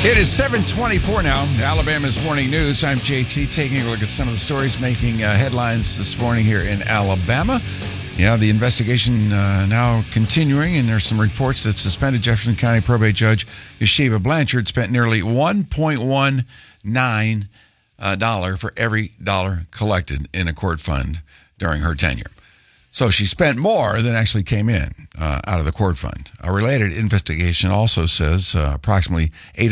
It is 7:24 now. Alabama's Morning News. I'm JT, taking a look at some of the stories making headlines this morning here in Alabama. Yeah, the investigation now continuing, and there's some reports that suspended Jefferson County probate judge Yeshiva Blanchard spent nearly $1.19 for every dollar collected in a court fund during her tenure. So she spent more than actually came in out of the court fund. A related investigation also says approximately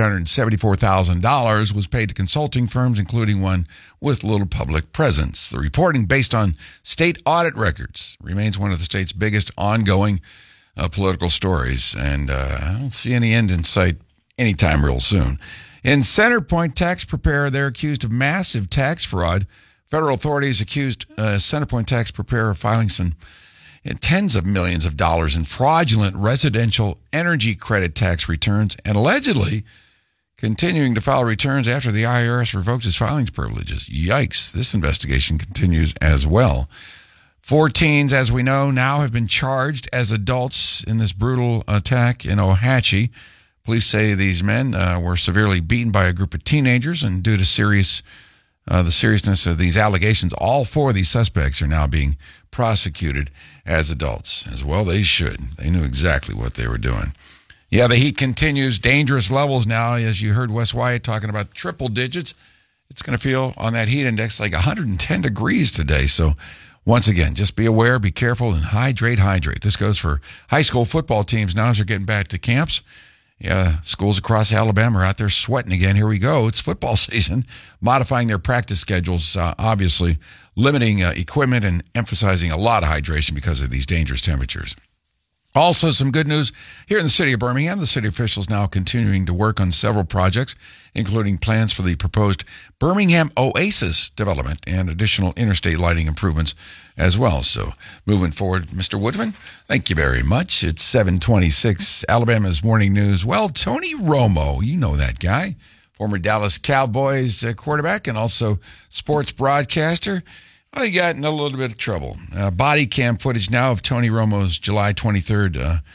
$874,000 was paid to consulting firms, including one with little public presence. The reporting, based on state audit records, remains one of the state's biggest ongoing political stories, and I don't see any end in sight anytime real soon. In Centerpoint tax preparer, they're accused of massive tax fraud. Federal authorities accused Centerpoint tax preparer of filing some tens of millions of dollars in fraudulent residential energy credit tax returns and allegedly continuing to file returns after the IRS revoked his filing privileges. Yikes. This investigation continues as well. 4 teens, as we know, now have been charged as adults in this brutal attack in Ohatchee. Police say these men were severely beaten by a group of teenagers, and due to the seriousness of these allegations, all 4 of these suspects are now being prosecuted as adults. As well they should. They knew exactly what they were doing. Yeah, the heat continues. Dangerous levels now. As you heard Wes Wyatt talking about triple digits, it's going to feel on that heat index like 110 degrees today. So once again, just be aware, be careful, and hydrate. This goes for high school football teams now as they're getting back to camps. Yeah, schools across Alabama are out there sweating again. Here we go. It's football season. Modifying their practice schedules, obviously limiting equipment and emphasizing a lot of hydration because of these dangerous temperatures. Also, some good news here in the city of Birmingham. The city officials now continuing to work on several projects, including plans for the proposed Birmingham Oasis development and additional interstate lighting improvements as well. So moving forward, Mr. Woodman, thank you very much. It's 7:26, Alabama's Morning News. Well, Tony Romo, you know that guy, former Dallas Cowboys quarterback and also sports broadcaster. Well, he got in a little bit of trouble. Body cam footage now of Tony Romo's July 23rd,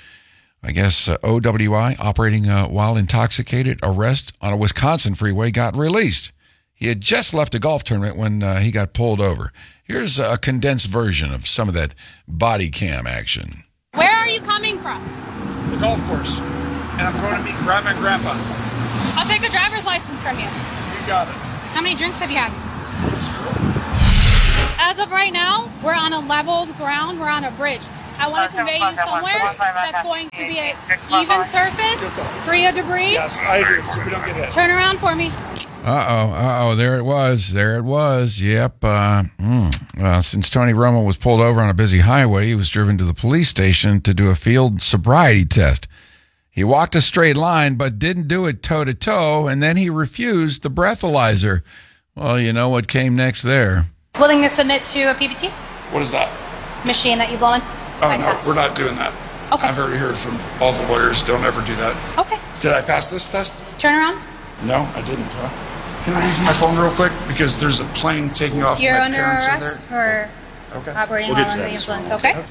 OWI, operating while intoxicated, arrest on a Wisconsin freeway got released. He had just left a golf tournament when he got pulled over. Here's a condensed version of some of that body cam action. Where are you coming from? The golf course. And I'm going to meet Grandma and Grandpa. I'll take a driver's license from you. You got it. How many drinks have you had? 0. As of right now, we're on a leveled ground. We're on a bridge. I want to convey you somewhere that's going to be an even surface, free of debris. Yes, I agree, so we don't get hit. Turn around for me. There it was. Yep. Since Tony Romo was pulled over on a busy highway, he was driven to the police station to do a field sobriety test. He walked a straight line, but didn't do it toe-to-toe, and then he refused the breathalyzer. Well, you know what came next there. Willing to submit to a PBT? What is that? Machine that you blow in? Oh, no, we're not doing that. Okay. I've already heard from all the lawyers, don't ever do that. Okay. Did I pass this test? Turn around. No, I didn't, huh? Can I use my phone real quick? Because there's a plane taking off. You're my under parents arrest for operating We'll while get to under the that. influence, okay?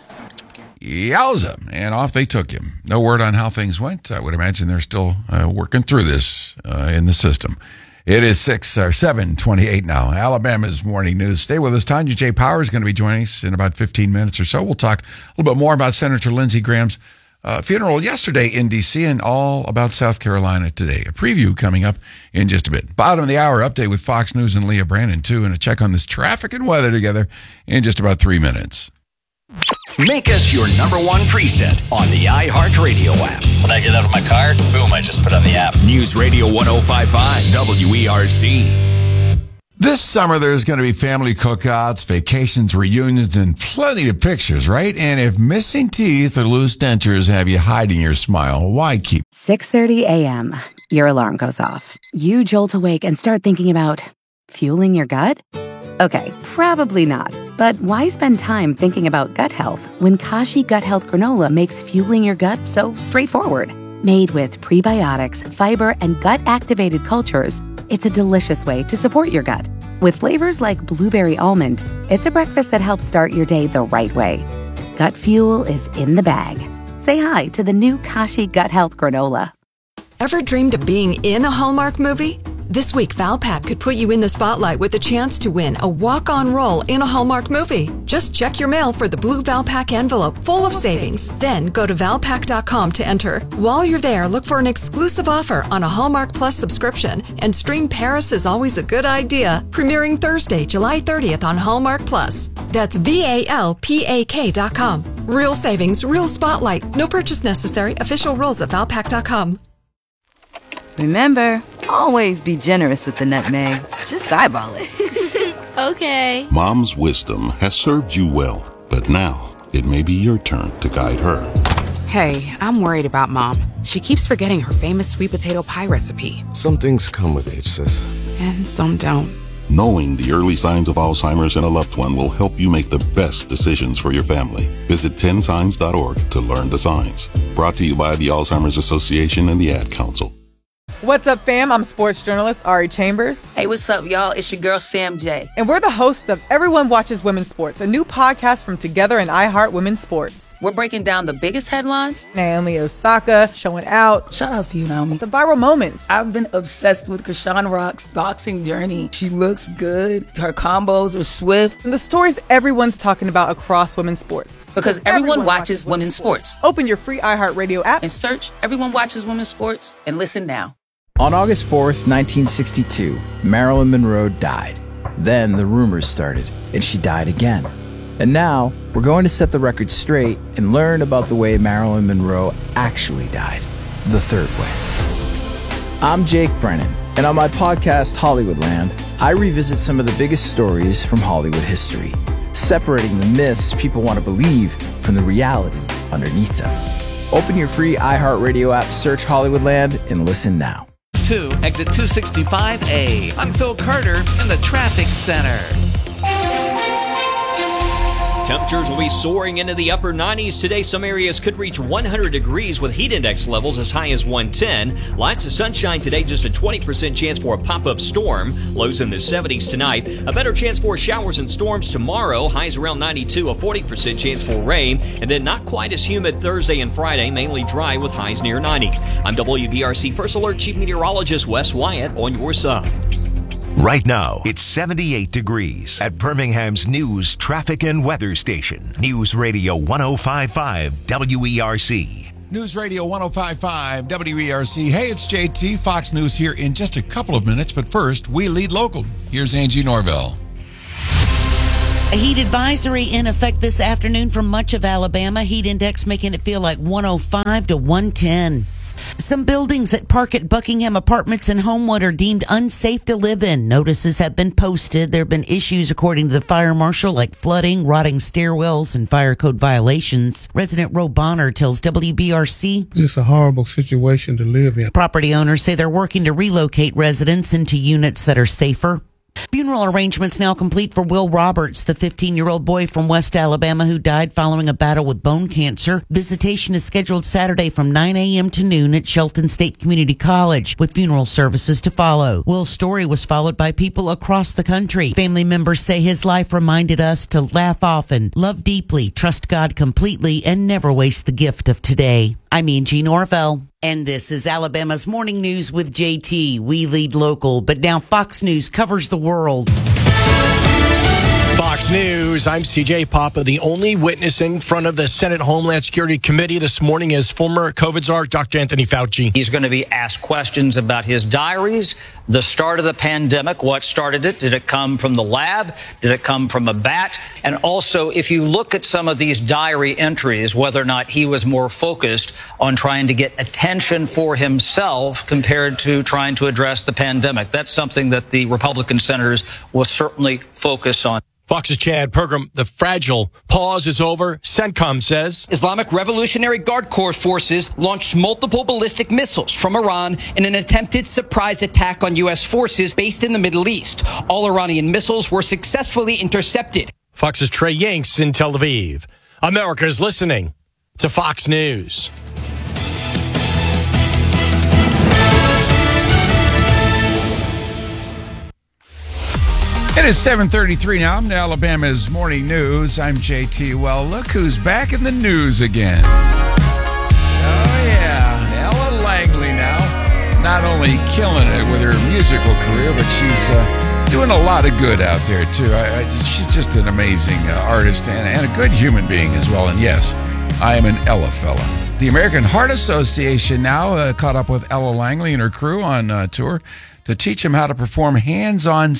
Yowza. And off they took him. No word on how things went. I would imagine they're still working through this in the system. It is 7:28 now. Alabama's Morning News. Stay with us. Tanya J. Power is going to be joining us in about 15 minutes or so. We'll talk a little bit more about Senator Lindsey Graham's funeral yesterday in D.C. and all about South Carolina today. A preview coming up in just a bit. Bottom of the hour update with Fox News and Leah Brandon, too, and a check on this traffic and weather together in just about 3 minutes. Make us your number one preset on the iHeartRadio app. When I get out of my car, boom, I just put on the app. News Radio 105.5 WERC. This summer, there's going to be family cookouts, vacations, reunions, and plenty of pictures, right? And if missing teeth or loose dentures have you hiding your smile, why keep 6:30 a.m. Your alarm goes off. You jolt awake and start thinking about fueling your gut? Okay, probably not. But why spend time thinking about gut health when Kashi Gut Health Granola makes fueling your gut so straightforward? Made with prebiotics, fiber, and gut-activated cultures, it's a delicious way to support your gut. With flavors like blueberry almond, it's a breakfast that helps start your day the right way. Gut fuel is in the bag. Say hi to the new Kashi Gut Health Granola. Ever dreamed of being in a Hallmark movie? This week, Valpak could put you in the spotlight with a chance to win a walk-on role in a Hallmark movie. Just check your mail for the blue Valpak envelope full of savings. Then go to Valpak.com to enter. While you're there, look for an exclusive offer on a Hallmark Plus subscription and stream Paris is Always a Good Idea, premiering Thursday, July 30th on Hallmark Plus. That's VALPAK.com. Real savings, real spotlight. No purchase necessary. Official rules at Valpak.com. Remember, always be generous with the nutmeg. Just eyeball it. Okay. Mom's wisdom has served you well, but now it may be your turn to guide her. Hey, I'm worried about Mom. She keeps forgetting her famous sweet potato pie recipe. Some things come with age, sis. And some don't. Knowing the early signs of Alzheimer's in a loved one will help you make the best decisions for your family. Visit 10signs.org to learn the signs. Brought to you by the Alzheimer's Association and the Ad Council. What's up, fam? I'm sports journalist Ari Chambers. Hey, what's up, y'all? It's your girl, Sam J. And we're the hosts of Everyone Watches Women's Sports, a new podcast from Together and iHeart Women's Sports. We're breaking down the biggest headlines. Naomi Osaka showing out. Shout out to you, Naomi. The viral moments. I've been obsessed with Krishan Rock's boxing journey. She looks good. Her combos are swift. And the stories everyone's talking about across women's sports. Because everyone watches women's sports. Open your free iHeartRadio app and search Everyone Watches Women's Sports and listen now. On August 4th, 1962, Marilyn Monroe died. Then the rumors started, and she died again. And now, we're going to set the record straight and learn about the way Marilyn Monroe actually died, the third way. I'm Jake Brennan, and on my podcast, Hollywoodland, I revisit some of the biggest stories from Hollywood history, separating the myths people want to believe from the reality underneath them. Open your free iHeartRadio app, search Hollywoodland, and listen now. Exit 265A. I'm Phil Carter in the traffic center. Temperatures will be soaring into the upper 90s today. Some areas could reach 100 degrees with heat index levels as high as 110. Lots of sunshine today, just a 20% chance for a pop-up storm. Lows in the 70s tonight. A better chance for showers and storms tomorrow. Highs around 92, a 40% chance for rain. And then not quite as humid Thursday and Friday, mainly dry with highs near 90. I'm WBRC First Alert Chief Meteorologist Wes Wyatt on your side. Right now, it's 78 degrees at Birmingham's news, traffic, and weather station. News Radio 105.5 WERC. News Radio 105.5 WERC. Hey, it's JT. Fox News here in just a couple of minutes. But first, we lead local. Here's Angie Norvell. A heat advisory in effect this afternoon for much of Alabama. Heat index making it feel like 105 to 110. Some buildings at Park at Buckingham Apartments in Homewood are deemed unsafe to live in. Notices have been posted. There have been issues, according to the fire marshal, like flooding, rotting stairwells, and fire code violations. Resident Ro Bonner tells WBRC, "It's just a horrible situation to live in." Property owners say they're working to relocate residents into units that are safer. Funeral arrangements now complete for Will Roberts, the 15-year-old boy from West Alabama who died following a battle with bone cancer. Visitation is scheduled Saturday from 9 a.m. to noon at Shelton State Community College, with funeral services to follow. Will's story was followed by people across the country. Family members say his life reminded us to laugh often, love deeply, trust God completely, and never waste the gift of today. I'm Angie Norvell. And this is Alabama's Morning News with JT. We lead local, but now Fox News covers the world. Fox News, I'm CJ Papa. The only witness in front of the Senate Homeland Security Committee this morning is former COVID czar Dr. Anthony Fauci. He's going to be asked questions about his diaries, the start of the pandemic, what started it, did it come from the lab, did it come from a bat, and also if you look at some of these diary entries, whether or not he was more focused on trying to get attention for himself compared to trying to address the pandemic. That's something that the Republican senators will certainly focus on. Fox's Chad Pergram, the fragile pause is over. CENTCOM says Islamic Revolutionary Guard Corps forces launched multiple ballistic missiles from Iran in an attempted surprise attack on U.S. forces based in the Middle East. All Iranian missiles were successfully intercepted. Fox's Trey Yanks in Tel Aviv. America is listening to Fox News. It is 7:33 now. I'm Alabama's Morning News. I'm JT. Well, look who's back in the news again. Oh, yeah. Ella Langley now. not only killing it with her musical career, but she's doing a lot of good out there, too. She's just an amazing artist and a good human being as well. And yes, I am an Ella fella. The American Heart Association now caught up with Ella Langley and her crew on tour to teach them how to perform hands-on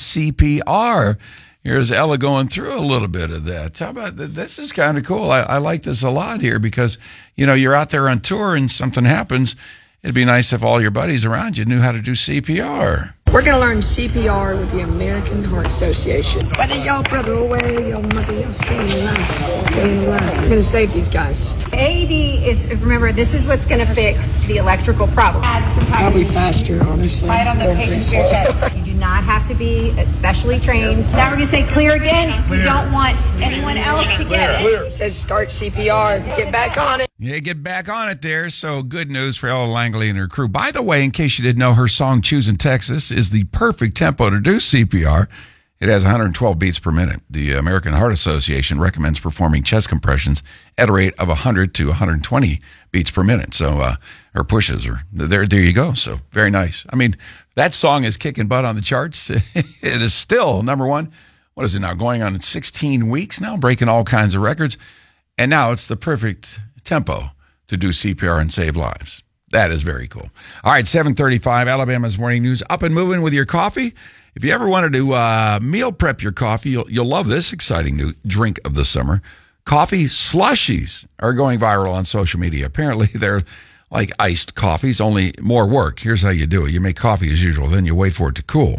CPR. Here's Ella going through a little bit of that. How about that? This is kind of cool. I like this a lot here because, you know, you're out there on tour and something happens. It'd be nice if all your buddies around you knew how to do CPR. We're going to learn CPR with the American Heart Association. Whether y'all brother away, y'all mother, y'all stay in line. Stay in line. We're going to save these guys. AED, remember, this is what's going to fix the electrical problem. Probably faster, honestly. Right on the patient's rear chest. You do not have to be specially trained. Now we're going to say clear again because we don't want anyone else to get it. It says start CPR. Get back on it. Yeah, get back on it there. So good news for Ella Langley and her crew. By the way, in case you didn't know, her song Choosing Texas is the perfect tempo to do CPR. It has 112 beats per minute. The American Heart Association recommends performing chest compressions at a rate of 100 to 120 beats per minute. So her pushes are there you go. So very nice. I mean, that song is kicking butt on the charts. It is still number one. What is it now? Going on 16 weeks now, breaking all kinds of records. And now it's the perfect tempo to do CPR and save lives. That is very cool. All right, 7:35, Alabama's Morning News. Up and moving with your coffee. If you ever wanted to meal prep your coffee, you'll love this exciting new drink of the summer. Coffee slushies are going viral on social media. Apparently, they're like iced coffees, only more work. Here's how you do it. You make coffee as usual, then you wait for it to cool.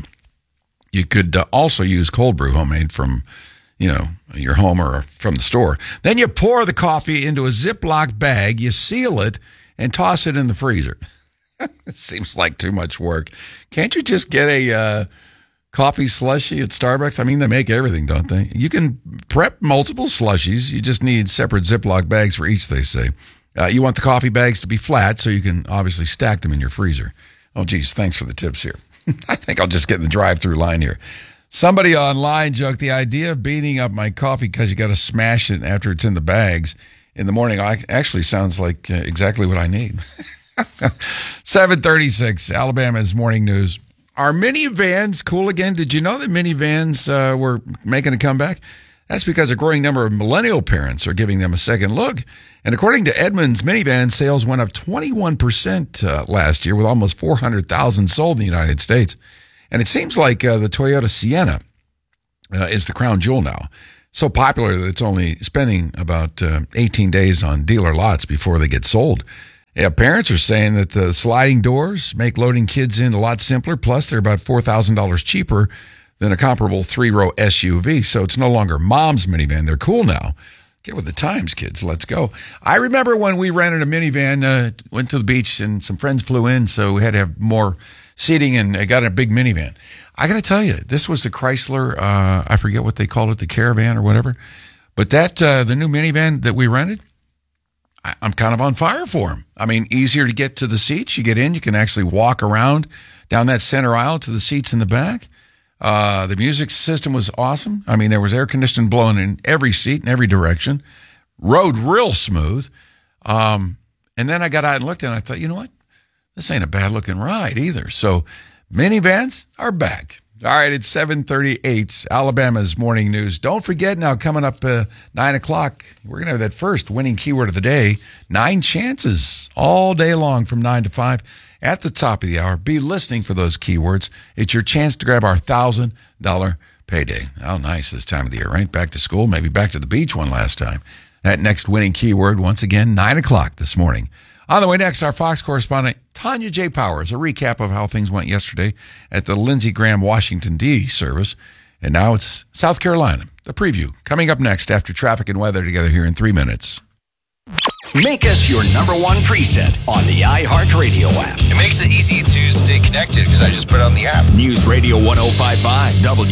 You could also use cold brew homemade from, you know, your home or from the store. Then you pour the coffee into a Ziploc bag, you seal it, and toss it in the freezer. It seems like too much work. Can't you just get a coffee slushie at Starbucks? I mean, they make everything, don't they? You can prep multiple slushies. You just need separate Ziploc bags for each, they say. You want the coffee bags to be flat so you can obviously stack them in your freezer. Oh, geez, thanks for the tips here. I think I'll just get in the drive-through line here. Somebody online joked the idea of beating up my coffee because you got to smash it after it's in the bags in the morning actually sounds like exactly what I need. 7:36, Alabama's Morning News. Are minivans cool again? Did you know that minivans were making a comeback? That's because a growing number of millennial parents are giving them a second look. And according to Edmunds, minivan sales went up 21% last year with almost 400,000 sold in the United States. And it seems like the Toyota Sienna is the crown jewel now. So popular that it's only spending about 18 days on dealer lots before they get sold. Yeah, parents are saying that the sliding doors make loading kids in a lot simpler. Plus, they're about $4,000 cheaper than a comparable 3-row SUV. So it's no longer mom's minivan. They're cool now. Get with the times, kids. Let's go. I remember when we rented a minivan, went to the beach, and some friends flew in, so we had to have more seating, and I got a big minivan. I got to tell you, this was the Chrysler, I forget what they called it, the Caravan or whatever. But that the new minivan that we rented, I'm kind of on fire for them. I mean, easier to get to the seats. You get in, you can actually walk around down that center aisle to the seats in the back. The music system was awesome. I mean, there was air conditioning blowing in every seat in every direction. Rode real smooth. And then I got out and looked and I thought, you know what? This ain't a bad looking ride either. So minivans are back. All right, it's 7:38, Alabama's Morning News. Don't forget now, coming up 9 o'clock, we're going to have that first winning keyword of the day. 9 chances all day long from 9 to 5 at the top of the hour. Be listening for those keywords. It's your chance to grab our $1,000 payday. How nice this time of the year, right? Back to school, maybe back to the beach one last time. That next winning keyword, once again, 9 o'clock this morning. On the way next, our Fox correspondent, Tanya J. Powers, a recap of how things went yesterday at the Lindsey Graham Washington, D. service. And now it's South Carolina, the preview, coming up next after traffic and weather together here in 3 minutes. Make us your number one preset on the iHeartRadio app. It makes it easy to stay connected because I just put it on the app. News Radio 105.5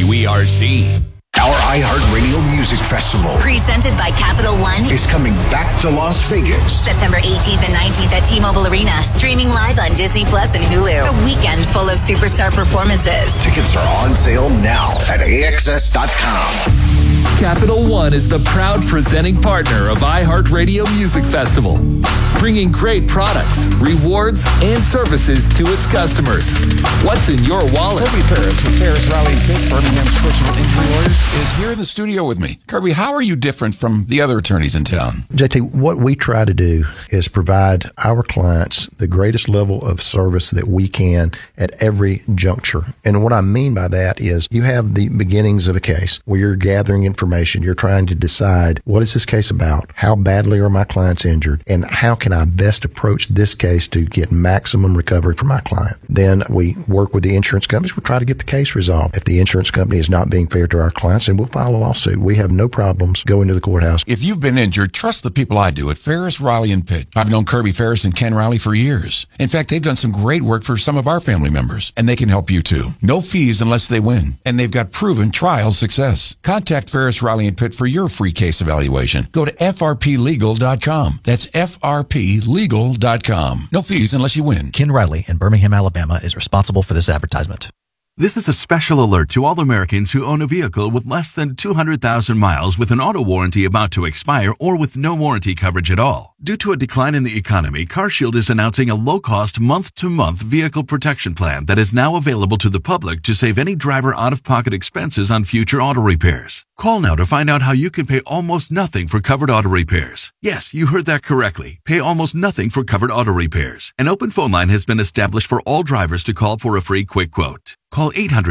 WERC. Our iHeartRadio Music Festival, presented by Capital One, is coming back to Las Vegas. September 18th and 19th at T-Mobile Arena. Streaming live on Disney Plus and Hulu. A weekend full of superstar performances. Tickets are on sale now at AXS.com. Capital One is the proud presenting partner of iHeartRadio Music Festival, bringing great products, rewards, and services to its customers. What's in your wallet? Kirby Ferris with Ferris Raleigh Pitt, Birmingham's personal injury lawyers, is here in the studio with me. Kirby, how are you different from the other attorneys in town? JT, what we try to do is provide our clients the greatest level of service that we can at every juncture. And what I mean by that is you have the beginnings of a case where you're gathering information. You're trying to decide, what is this case about? How badly are my clients injured? And how can I best approach this case to get maximum recovery for my client? Then we work with the insurance companies. We try to get the case resolved. If the insurance company is not being fair to our clients, then we'll file a lawsuit. We have no problems going to the courthouse. If you've been injured, trust the people I do at Ferris, Raleigh, and Pitt. I've known Kirby Ferris and Ken Riley for years. In fact, they've done some great work for some of our family members, and they can help you too. No fees unless they win, and they've got proven trial success. Contact Ferris, Riley, and Pitt for your free case evaluation. Go to frplegal.com. That's frplegal.com. No fees unless you win. Ken Riley in Birmingham, Alabama is responsible for this advertisement. This is a special alert to all Americans who own a vehicle with less than 200,000 miles with an auto warranty about to expire or with no warranty coverage at all. Due to a decline in the economy, CarShield is announcing a low-cost month-to-month vehicle protection plan that is now available to the public to save any driver out-of-pocket expenses on future auto repairs. Call now to find out how you can pay almost nothing for covered auto repairs. Yes, you heard that correctly. Pay almost nothing for covered auto repairs. An open phone line has been established for all drivers to call for a free quick quote. Call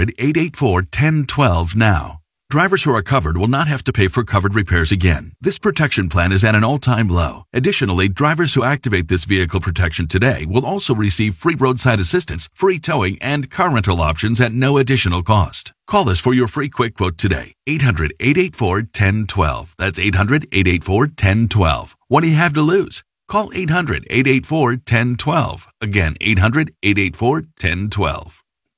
800-884-1012 now. Drivers who are covered will not have to pay for covered repairs again. This protection plan is at an all-time low. Additionally, drivers who activate this vehicle protection today will also receive free roadside assistance, free towing, and car rental options at no additional cost. Call us for your free quick quote today. 800-884-1012. That's 800-884-1012. What do you have to lose? Call 800-884-1012. Again, 800-884-1012.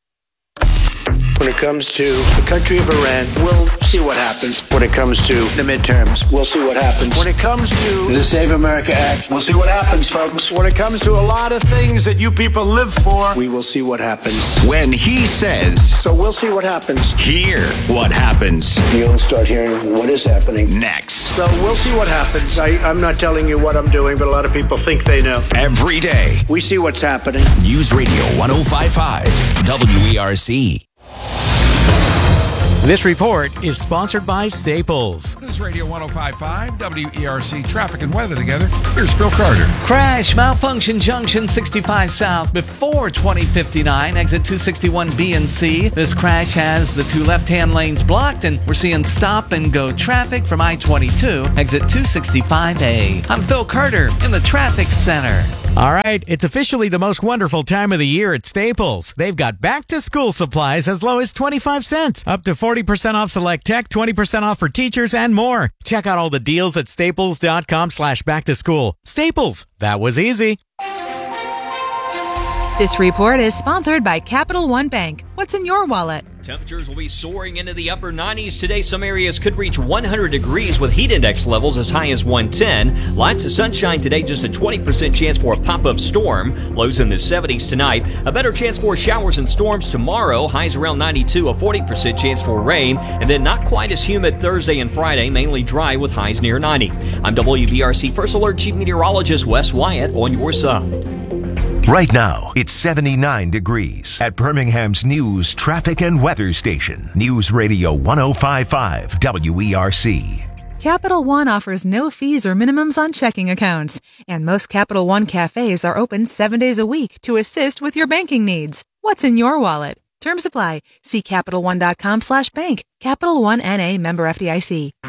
When it comes to the country of Iran, we'll see what happens. When it comes to the midterms, we'll see what happens. When it comes to the Save America Act, we'll see what happens, folks. When it comes to a lot of things that you people live for, we will see what happens. When he says, so we'll see what happens. Hear what happens. You'll start hearing what is happening next. So we'll see what happens. I'm not telling you what I'm doing, but a lot of people think they know. Every day, we see what's happening. News Radio 105.5 WERC. This report is sponsored by Staples. News Radio 105.5 WERC, traffic and weather together. Here's Phil Carter. Crash, malfunction junction 65 south before 2059, exit 261B and C. This crash has the two left-hand lanes blocked, and we're seeing stop and go traffic from I-22, exit 265A. I'm Phil Carter in the traffic center. All right, it's officially the most wonderful time of the year at Staples. They've got back-to-school supplies as low as 25 cents, up to 40% off select tech, 20% off for teachers, and more. Check out all the deals at staples.com/back-to-school. Staples, that was easy. This report is sponsored by Capital One Bank. What's in your wallet? Temperatures will be soaring into the upper 90s today. Some areas could reach 100 degrees with heat index levels as high as 110. Lots of sunshine today, just a 20% chance for a pop-up storm. Lows in the 70s tonight. A better chance for showers and storms tomorrow. Highs around 92, a 40% chance for rain. And then not quite as humid Thursday and Friday, mainly dry with highs near 90. I'm WBRC First Alert Chief Meteorologist Wes Wyatt on your side. Right now, it's 79 degrees at Birmingham's news, traffic, and weather station. News Radio 105.5 WERC. Capital One offers no fees or minimums on checking accounts. And most Capital One cafes are open 7 days a week to assist with your banking needs. What's in your wallet? Terms apply. See CapitalOne.com/bank. Capital One N.A. member FDIC.